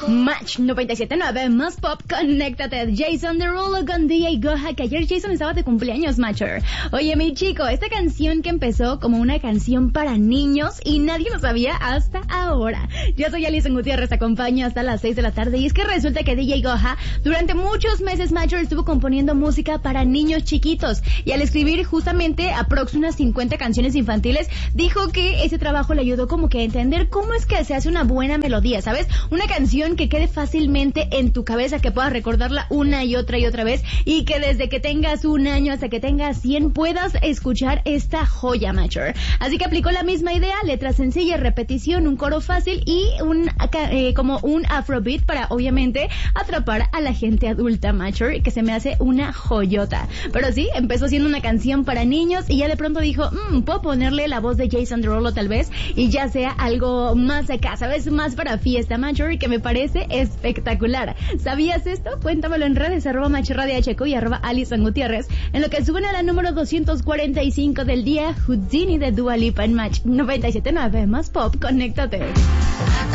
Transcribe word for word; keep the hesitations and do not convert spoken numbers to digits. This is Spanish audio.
Match noventa y siete punto nueve más pop, conéctate. Jason Derulo con D J Goja, que ayer Jason estaba de cumpleaños, Matcher. Oye, mi chico, esta canción que empezó como una canción para niños y nadie lo sabía hasta ahora. Yo soy Alison Gutiérrez, te acompaño hasta las seis de la tarde y es que resulta que D J Goja durante muchos meses, Matcher, estuvo componiendo música para niños chiquitos y al escribir justamente aprox unas cincuenta canciones infantiles, dijo que ese trabajo le ayudó como que a entender cómo es que se hace una buena melodía, ¿sabes? Una canción que quede fácilmente en tu cabeza, que puedas recordarla una y otra y otra vez y que desde que tengas un año hasta que tengas cien puedas escuchar esta joya, Matcher. Así que aplicó la misma idea, letra sencilla, repetición, un coro fácil y un eh, como un afrobeat para obviamente atrapar a la gente adulta, Matcher, que se me hace una joyota. Pero sí, empezó siendo una canción para niños y ya de pronto dijo, mmm, puedo ponerle la voz de Jason Derulo tal vez y ya sea algo más acá, ¿sabes? Más para fiesta, Matcher, que me parece espectacular. ¿Sabías esto? Cuéntamelo en redes, arroba machradiohq y arroba Alison Gutiérrez, en lo que suben a la número doscientos cuarenta y cinco del día, Houdini de Dua Lipa en Match noventa y siete punto nueve más pop, conéctate.